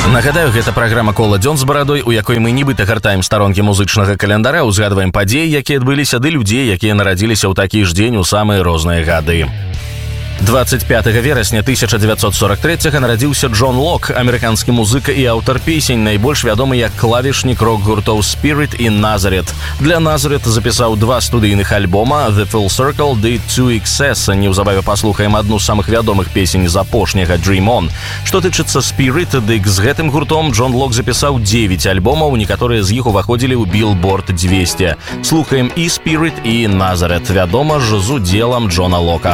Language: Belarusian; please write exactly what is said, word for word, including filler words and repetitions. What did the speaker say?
Нагадаю, гэта праграма «Кола дзён з барадой», у якой мы нібыта гартаем старонкі музычнага календара, узгадваем падзеі, якія адбыліся, ды людзей, якія нарадзіліся ў такі ж дзень у самыя розныя гады. двадцать пятого верасня тысяча девятьсот сорок третьего нарадзіўся Джон Лок, амерыканскі музыка і аўтар песень, найбольш вядомы як клавішнік рок-гуртоў Spirit і Nazareth. Для Nazareth запісаў два студыйных альбома «The Full Circle» ды «To Excess». Неўзабаве паслухаем адну з самых вядомых песень з апошняга «Dream On». Што тычыцца Spirit, дык з гэтым гуртом Джон Лок запісаў девять альбомаў, некаторыя з іх уваходзілі ў Billboard двести. Слухаем і Spirit, і Nazareth, вядома ж, з удзелам Джона Лока.